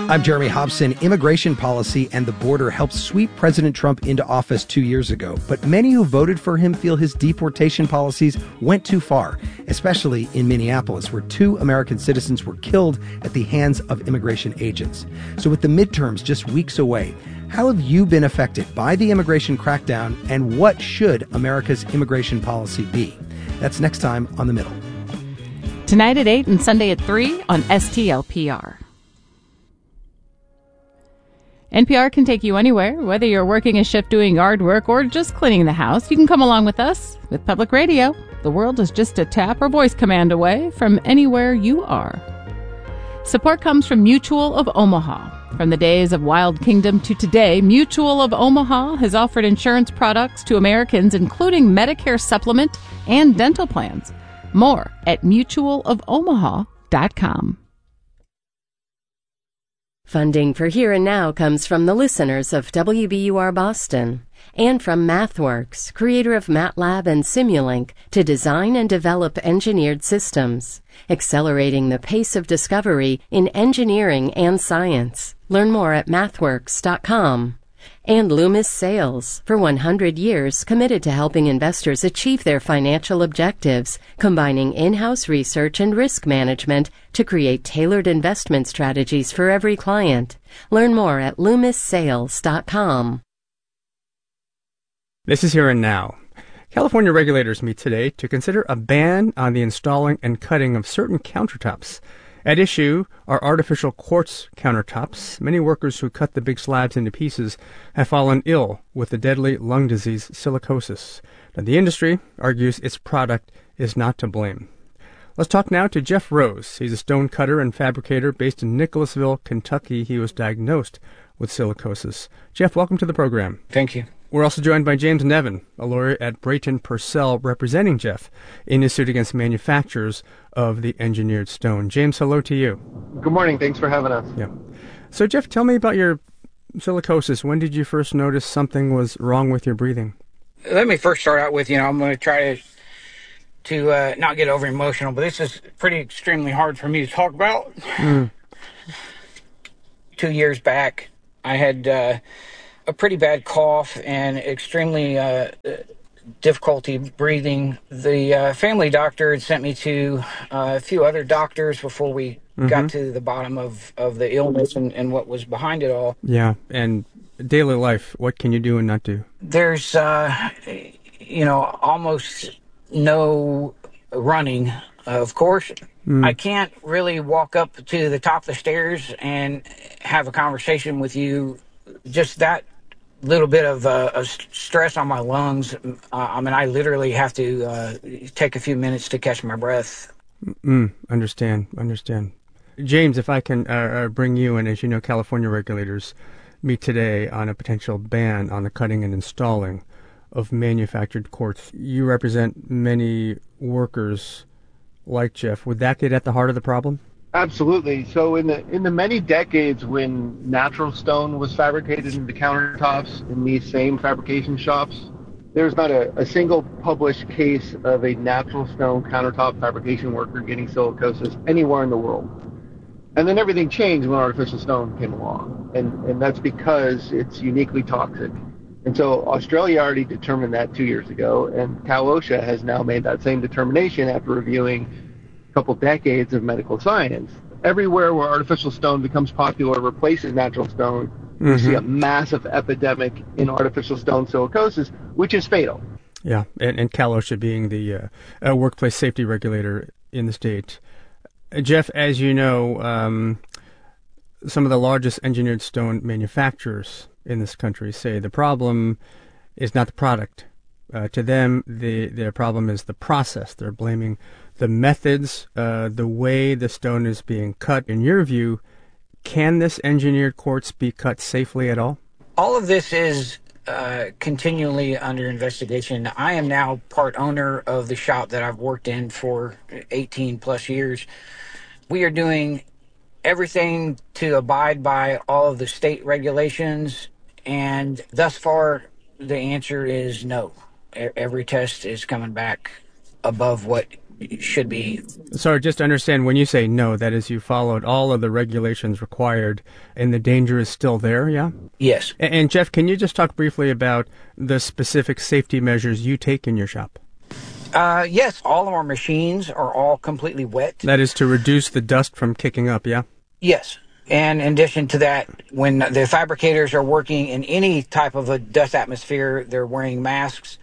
I'm Jeremy Hobson. Immigration policy and the border helped sweep President Trump into office 2 years ago, but many who voted for him feel his deportation policies went too far, especially in Minneapolis, where 2 American citizens were killed at the hands of immigration agents. So with the midterms just weeks away, how have you been affected by the immigration crackdown, and what should America's immigration policy be? That's next time on The Middle. Tonight at 8 and Sunday at 3 on STLPR. NPR can take you anywhere, whether you're working a shift doing yard work or just cleaning the house. You can come along with us. With public radio, the world is just a tap or voice command away from anywhere you are. Support comes from Mutual of Omaha. From the days of Wild Kingdom to today, Mutual of Omaha has offered insurance products to Americans, including Medicare supplement and dental plans. More at mutualofomaha.com. Funding for Here and Now comes from the listeners of WBUR Boston and from MathWorks, creator of MATLAB and Simulink, to design and develop engineered systems, accelerating the pace of discovery in engineering and science. Learn more at mathworks.com. And Loomis Sales, for 100 years committed to helping investors achieve their financial objectives, combining in-house research and risk management to create tailored investment strategies for every client. Learn more at loomiссales.com. This is Here and Now. California regulators meet today to consider a ban on the installing and cutting of certain countertops. At issue are artificial quartz countertops. Many workers who cut the big slabs into pieces have fallen ill with the deadly lung disease silicosis. Now, the industry argues its product is not to blame. Let's talk now to Jeff Rose. He's a stone cutter and fabricator based in Nicholasville, Kentucky. He was diagnosed with silicosis. Jeff, welcome to the program. Thank you. We're also joined by James Nevin, a lawyer at Brayton Purcell, representing Jeff in his suit against manufacturers of the engineered stone. James, hello to you. Good morning. Thanks for having us. Yeah. So, Jeff, tell me about your silicosis. When did you first notice something was wrong with your breathing? Let me first start out with, I'm going to try to not get over emotional, but this is pretty extremely hard for me to talk about. 2 years back, I had a pretty bad cough and extremely difficulty breathing. The family doctor had sent me to a few other doctors before we got to the bottom of the illness and what was behind it all. Yeah, and daily life, what can you do and not do? There's, almost no running, of course. I can't really walk up to the top of the stairs and have a conversation with you. Just that little bit of stress on my lungs. I literally have to take a few minutes to catch my breath. Understand. James, if I can bring you in, as you know, California regulators meet today on a potential ban on the cutting and installing of manufactured quartz. You represent many workers like Jeff. Would that get at the heart of the problem? Absolutely. So in the many decades when natural stone was fabricated into countertops in these same fabrication shops, there's not a single published case of a natural stone countertop fabrication worker getting silicosis anywhere in the world. And then everything changed when artificial stone came along. And that's because it's uniquely toxic. And so Australia already determined that 2 years ago, and Cal OSHA has now made that same determination after reviewing couple decades of medical science. Everywhere where artificial stone becomes popular, replaces natural stone, we see a massive epidemic in artificial stone silicosis, which is fatal. Yeah, and Cal OSHA being the workplace safety regulator in the state. Jeff, as you know, some of the largest engineered stone manufacturers in this country say the problem is not the product. To them, their problem is the process. They're blaming the methods, the way the stone is being cut. In your view, can this engineered quartz be cut safely at all? All of this is continually under investigation. I am now part owner of the shop that I've worked in for 18 plus years. We are doing everything to abide by all of the state regulations, and thus far the answer is no. Every test is coming back above what should be. So just to understand, when you say no, that is you followed all of the regulations required and the danger is still there, yeah? Yes. And Jeff, can you just talk briefly about the specific safety measures you take in your shop? Yes, all of our machines are all completely wet. That is to reduce the dust from kicking up, yeah? Yes. And in addition to that, when the fabricators are working in any type of a dust atmosphere, they're wearing masks.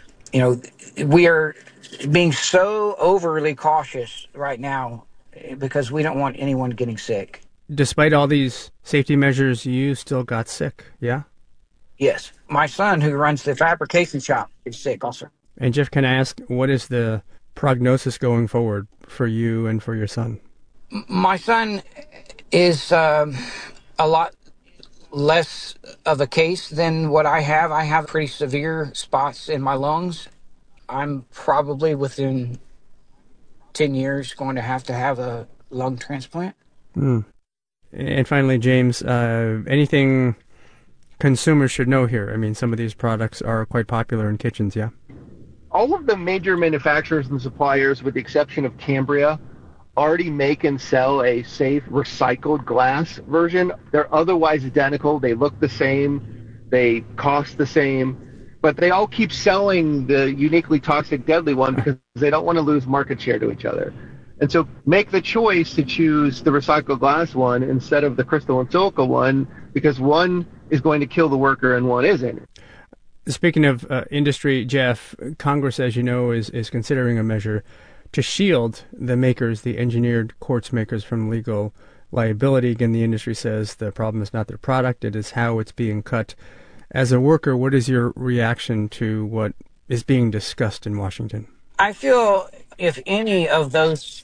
We are being so overly cautious right now because we don't want anyone getting sick. Despite all these safety measures, you still got sick, yeah? Yes. My son, who runs the fabrication shop, is sick also. And Jeff, can I ask, what is the prognosis going forward for you and for your son? My son is a lot less of a case than what I have. I have pretty severe spots in my lungs. I'm probably within 10 years going to have a lung transplant. And finally, James, anything consumers should know here? I mean, some of these products are quite popular in kitchens, yeah? All of the major manufacturers and suppliers, with the exception of Cambria, already make and sell a safe recycled glass version. They're otherwise identical. They look the same. They cost the same. But they all keep selling the uniquely toxic, deadly one because they don't want to lose market share to each other. And so make the choice to choose the recycled glass one instead of the crystal and silica one, because one is going to kill the worker and one isn't. Speaking of industry, Jeff, Congress, as you know, is considering a measure to shield the makers, the engineered quartz makers, from legal liability. Again, the industry says the problem is not their product, it is how it's being cut. As a worker, what is your reaction to what is being discussed in Washington? I feel if any of those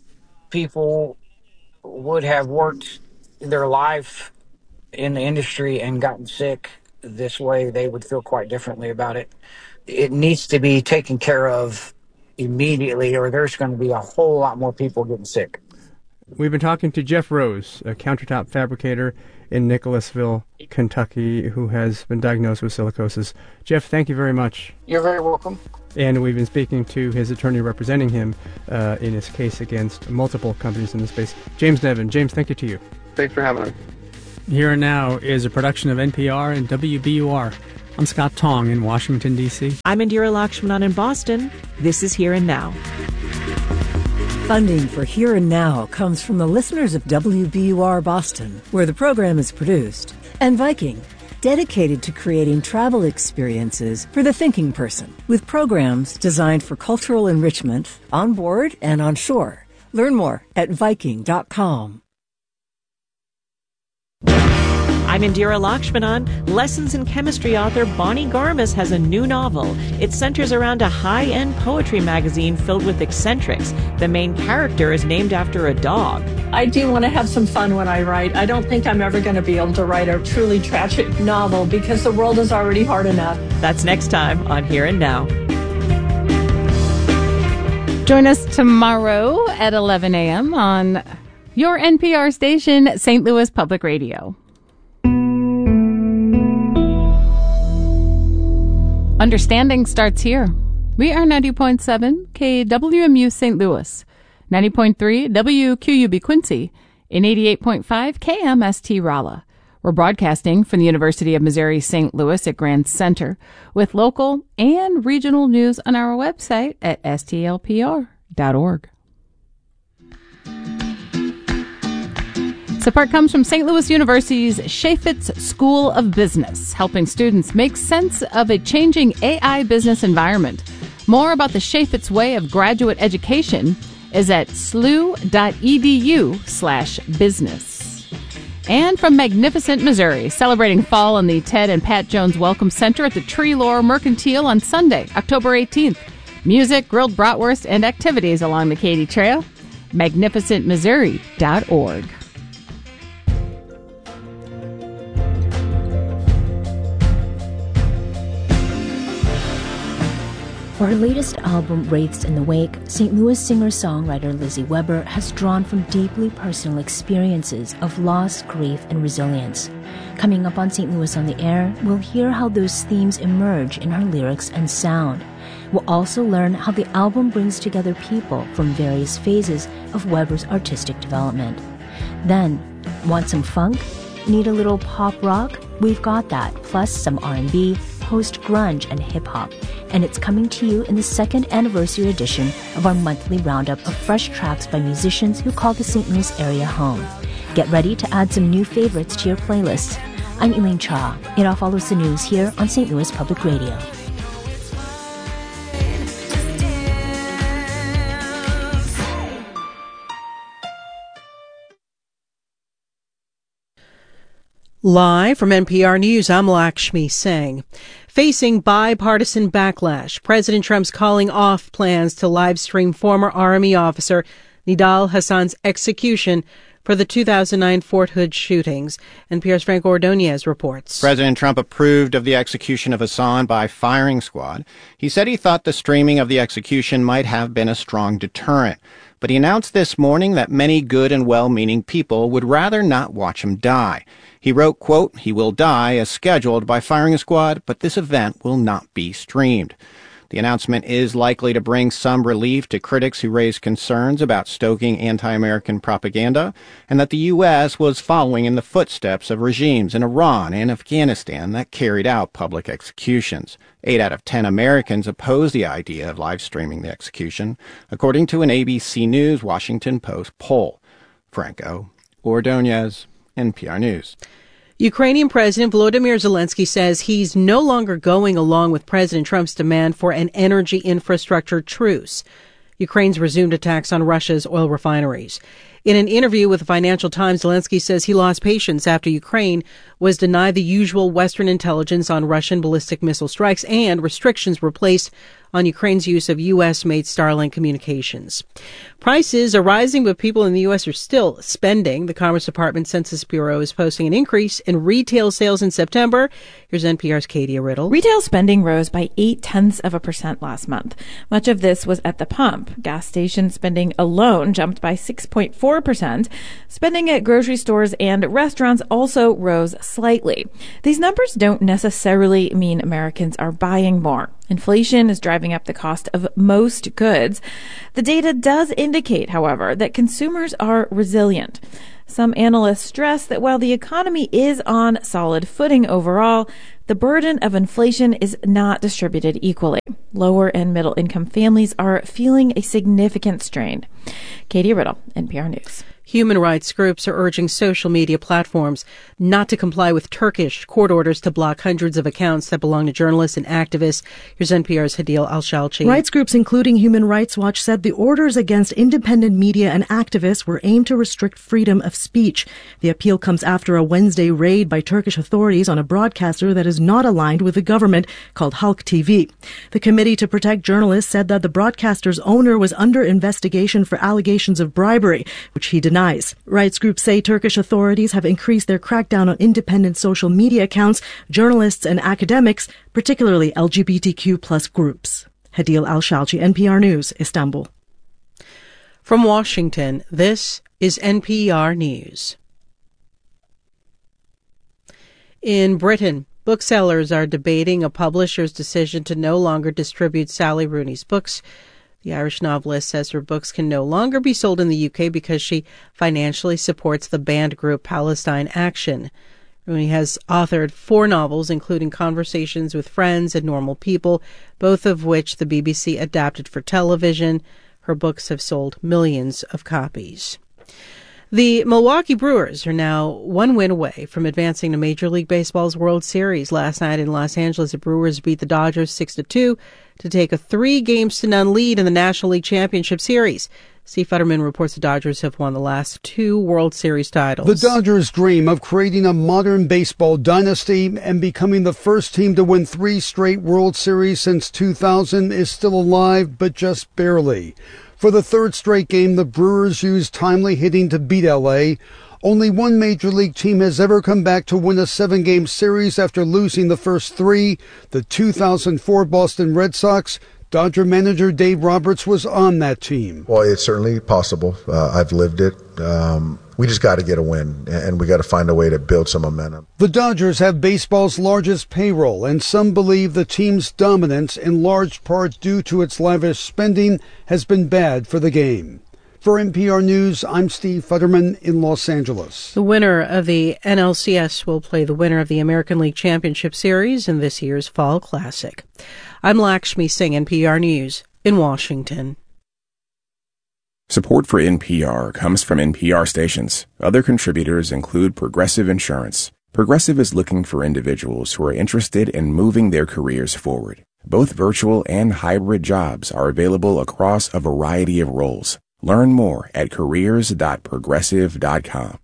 people would have worked their life in the industry and gotten sick this way, they would feel quite differently about it. It needs to be taken care of immediately, or there's going to be a whole lot more people getting sick. We've been talking to Jeff Rose, a countertop fabricator in Nicholasville, Kentucky, who has been diagnosed with silicosis. Jeff, thank you very much. You're very welcome. And we've been speaking to his attorney representing him in his case against multiple companies in the space, James Nevin. James, thank you to you. Thanks for having us. Here and Now is a production of NPR and WBUR. I'm Scott Tong in Washington, D.C. I'm Indira Lakshmanan in Boston. This is Here and Now. Funding for Here and Now comes from the listeners of WBUR Boston, where the program is produced, and Viking, dedicated to creating travel experiences for the thinking person, with programs designed for cultural enrichment on board and on shore. Learn more at Viking.com. I'm Indira Lakshmanan. Lessons in Chemistry author Bonnie Garmus has a new novel. It centers around a high-end poetry magazine filled with eccentrics. The main character is named after a dog. I do want to have some fun when I write. I don't think I'm ever going to be able to write a truly tragic novel because the world is already hard enough. That's next time on Here and Now. Join us tomorrow at 11 a.m. on your NPR station, St. Louis Public Radio. Understanding starts here. We are 90.7 KWMU St. Louis, 90.3 WQUB Quincy, and 88.5 KMST Rolla. We're broadcasting from the University of Missouri St. Louis at Grand Center with local and regional news on our website at stlpr.org. Support comes from St. Louis University's Chaffetz School of Business, helping students make sense of a changing AI business environment. More about the Chaffetz way of graduate education is at slu.edu/business. And from Magnificent Missouri, celebrating fall in the Ted and Pat Jones Welcome Center at the Treelore Mercantile on Sunday, October 18th. Music, grilled bratwurst, and activities along the Katy Trail. magnificentmissouri.org. For her latest album, Wraiths in the Wake, St. Louis singer-songwriter Lizzie Weber has drawn from deeply personal experiences of loss, grief, and resilience. Coming up on St. Louis on the Air, we'll hear how those themes emerge in her lyrics and sound. We'll also learn how the album brings together people from various phases of Weber's artistic development. Then, want some funk? Need a little pop rock? We've got that, plus some R&B, post-grunge, and hip-hop. And it's coming to you in the second anniversary edition of our monthly roundup of fresh tracks by musicians who call the St. Louis area home. Get ready to add some new favorites to your playlists. I'm Elaine Cha. It all follows the news here on St. Louis Public Radio. Live from NPR News, I'm Lakshmi Singh. Facing bipartisan backlash, President Trump's calling off plans to live-stream former Army officer Nidal Hasan's execution for the 2009 Fort Hood shootings. NPR's Franco Ordonez reports. President Trump approved of the execution of Hasan by firing squad. He said he thought the streaming of the execution might have been a strong deterrent. But he announced this morning that many good and well-meaning people would rather not watch him die. He wrote, quote, "He will die as scheduled by firing squad, but this event will not be streamed." The announcement is likely to bring some relief to critics who raise concerns about stoking anti-American propaganda and that the U.S. was following in the footsteps of regimes in Iran and Afghanistan that carried out public executions. 8 out of 10 Americans oppose the idea of live streaming the execution, according to an ABC News Washington Post poll. Franco Ordonez, NPR News. Ukrainian President Volodymyr Zelensky says he's no longer going along with President Trump's demand for an energy infrastructure truce. Ukraine's resumed attacks on Russia's oil refineries. In an interview with the Financial Times, Zelensky says he lost patience after Ukraine was denied the usual Western intelligence on Russian ballistic missile strikes and restrictions were placed on Ukraine's use of U.S.-made Starlink communications. Prices are rising, but people in the U.S. are still spending. The Commerce Department Census Bureau is posting an increase in retail sales in September. Here's NPR's Katie Riddle. Retail spending rose by 0.8% last month. Much of this was at the pump. Gas station spending alone jumped by 6.4%. Spending at grocery stores and restaurants also rose slightly. These numbers don't necessarily mean Americans are buying more. Inflation is driving up the cost of most goods. The data does indicate, however, that consumers are resilient. Some analysts stress that while the economy is on solid footing overall, the burden of inflation is not distributed equally. Lower and middle income families are feeling a significant strain. Katie Riddle, NPR News. Human rights groups are urging social media platforms not to comply with Turkish court orders to block hundreds of accounts that belong to journalists and activists. Here's NPR's Hadil Al-Shalchi. Rights groups, including Human Rights Watch, said the orders against independent media and activists were aimed to restrict freedom of speech. The appeal comes after a Wednesday raid by Turkish authorities on a broadcaster that is not aligned with the government called Halk TV. The Committee to Protect Journalists said that the broadcaster's owner was under investigation for allegations of bribery, which he denied. Rights groups say Turkish authorities have increased their crackdown on independent social media accounts, journalists and academics, particularly LGBTQ+ groups. Hadil Al-Shalchi, NPR News, Istanbul. From Washington, this is NPR News. In Britain, booksellers are debating a publisher's decision to no longer distribute Sally Rooney's books. The Irish novelist says her books can no longer be sold in the UK because she financially supports the banned group Palestine Action. Rooney has authored 4 novels, including Conversations with Friends and Normal People, both of which the BBC adapted for television. Her books have sold millions of copies. The Milwaukee Brewers are now 1 win away from advancing to Major League Baseball's World Series. Last night in Los Angeles, the Brewers beat the Dodgers 6-2 to take a 3-0 lead in the National League Championship Series. Steve Futterman reports the Dodgers have won the last 2 World Series titles. The Dodgers' dream of creating a modern baseball dynasty and becoming the first team to win 3 straight World Series since 2000 is still alive, but just barely. For the 3rd straight game, the Brewers used timely hitting to beat L.A. Only one Major League team has ever come back to win a 7-game series after losing the first 3, the 2004 Boston Red Sox. Dodger manager Dave Roberts was on that team. Well, it's certainly possible. I've lived it. we just got to get a win, and we got to find a way to build some momentum. The Dodgers have baseball's largest payroll, and some believe the team's dominance, in large part due to its lavish spending, has been bad for the game. For NPR News, I'm Steve Futterman in Los Angeles. The winner of the NLCS will play the winner of the American League Championship Series in this year's Fall Classic. I'm Lakshmi Singh, NPR News in Washington. Support for NPR comes from NPR stations. Other contributors include Progressive Insurance. Progressive is looking for individuals who are interested in moving their careers forward. Both virtual and hybrid jobs are available across a variety of roles. Learn more at careers.progressive.com.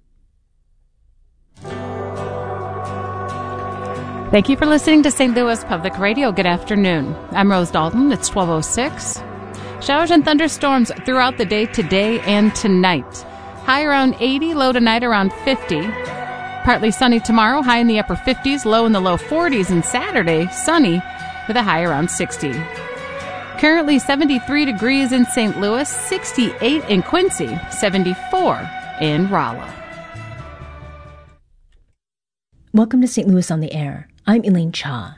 Thank you for listening to St. Louis Public Radio. Good afternoon. I'm Rose Dalton. It's 12:06. Showers and thunderstorms throughout the day today and tonight. High around 80, low tonight around 50. Partly sunny tomorrow, high in the upper 50s, low in the low 40s, and Saturday, sunny with a high around 60. Currently 73 degrees in St. Louis, 68 in Quincy, 74 in Rolla. Welcome to St. Louis on the Air. I'm Elaine Cha.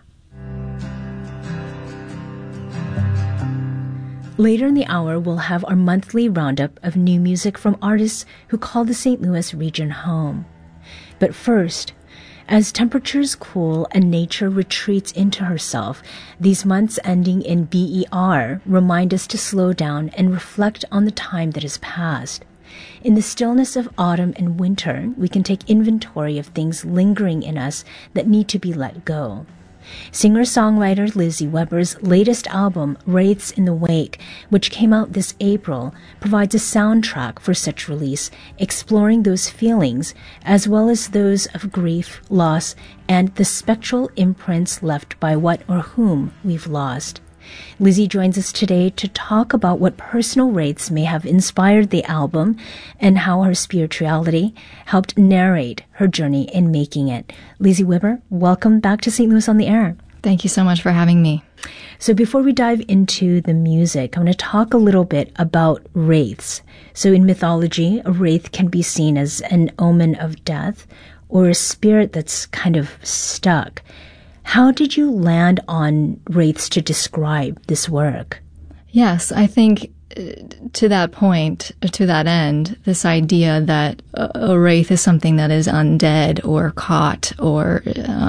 Later in the hour, we'll have our monthly roundup of new music from artists who call the St. Louis region home. But first, as temperatures cool and nature retreats into herself, these months ending in BER remind us to slow down and reflect on the time that has passed. In the stillness of autumn and winter, we can take inventory of things lingering in us that need to be let go. Singer-songwriter Lizzie Weber's latest album, Wraiths in the Wake, which came out this April, provides a soundtrack for such release, exploring those feelings, as well as those of grief, loss, and the spectral imprints left by what or whom we've lost. Lizzie joins us today to talk about what personal wraiths may have inspired the album and how her spirituality helped narrate her journey in making it. Lizzie Weber, welcome back to St. Louis on the Air. Thank you so much for having me. So before we dive into the music, I want to talk a little bit about wraiths. So in mythology, a wraith can be seen as an omen of death or a spirit that's kind of stuck. How did you land on wraiths to describe this work? Yes, I think to that point, to that end, this idea that a wraith is something that is undead or caught or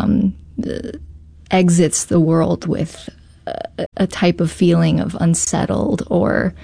exits the world with a type of feeling of unsettled or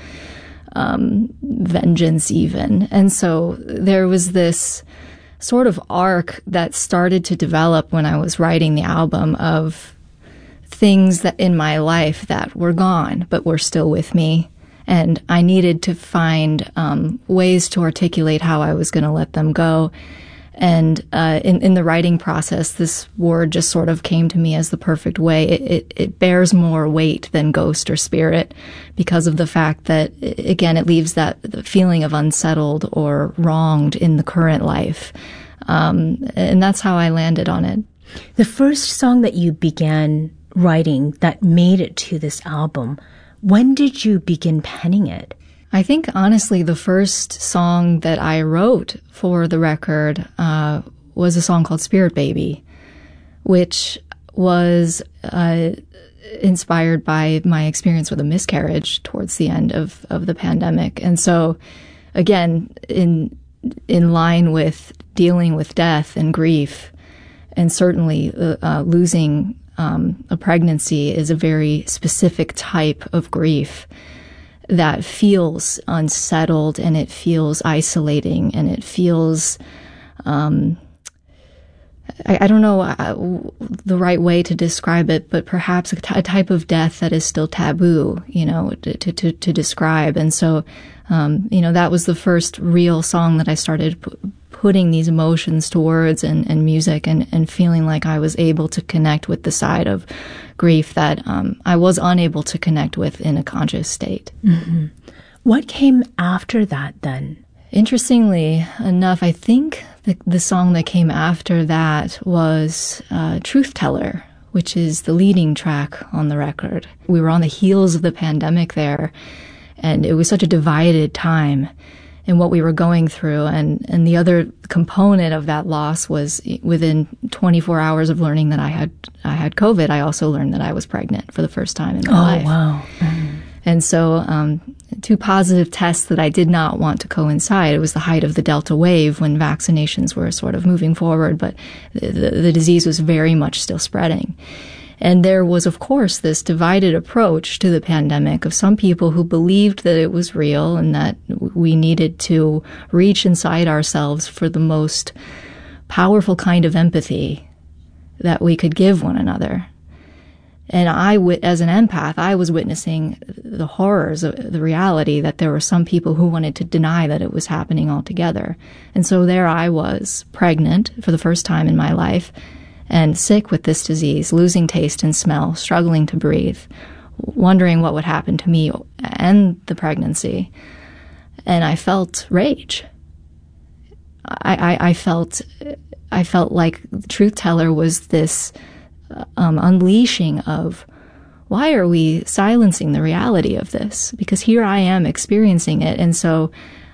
vengeance even. And so there was this sort of arc that started to develop when I was writing the album of things that in my life that were gone but were still with me, and I needed to find ways to articulate how I was going to let them go. And in the writing process, this word just sort of came to me as the perfect way. It bears more weight than ghost or spirit because of the fact that, again, it leaves that feeling of unsettled or wronged in the current life. And that's how I landed on it. The first song that you began writing that made it to this album, when did you begin penning it? I think, honestly, the first song that I wrote for the record was a song called Spirit Baby, which was inspired by my experience with a miscarriage towards the end of the pandemic. And so, again, in line with dealing with death and grief, and certainly losing a pregnancy is a very specific type of grief that feels unsettled, and it feels isolating, and it feels, I don't know the right way to describe it, but perhaps a type of death that is still taboo, to describe. And so, that was the first real song that I started putting these emotions to words and music and feeling like I was able to connect with the side of grief that I was unable to connect with in a conscious state. Mm-hmm. What came after that then? Interestingly enough, I think the song that came after that was Truth Teller, which is the leading track on the record. We were on the heels of the pandemic there, and it was such a divided time what we were going through. And the other component of that loss was within 24 hours of learning that I had COVID, I also learned that I was pregnant for the first time in my life. Oh, wow. And so 2 positive tests that I did not want to coincide. It was the height of the Delta wave when vaccinations were sort of moving forward, but the disease was very much still spreading. And there was, of course, this divided approach to the pandemic of some people who believed that it was real and that we needed to reach inside ourselves for the most powerful kind of empathy that we could give one another. And as an empath, I was witnessing the horrors of the reality that there were some people who wanted to deny that it was happening altogether. And so there I was, pregnant for the first time in my life, and sick with this disease, losing taste and smell, struggling to breathe, wondering what would happen to me and the pregnancy. And I felt rage. I felt like the truth teller was this unleashing of, why are we silencing the reality of this? Because here I am experiencing it. And so,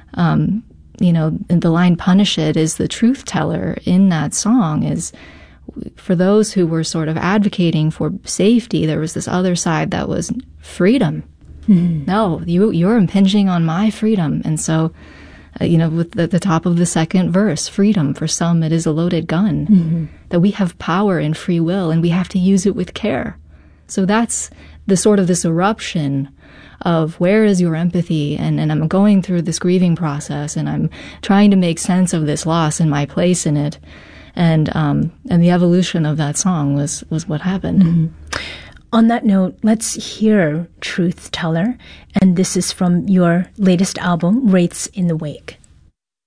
the line "punish it" is the truth teller in that song is, for those who were sort of advocating for safety, there was this other side that was freedom. Mm-hmm. No, you're impinging on my freedom. And so, with the top of the second verse, freedom, for some it is a loaded gun, mm-hmm. that we have power and free will and we have to use it with care. So that's the sort of this eruption of where is your empathy? And I'm going through this grieving process and I'm trying to make sense of this loss and my place in it. And the evolution of that song was what happened. Mm-hmm. On that note, let's hear Truth Teller. And this is from your latest album, Wraiths in the Wake.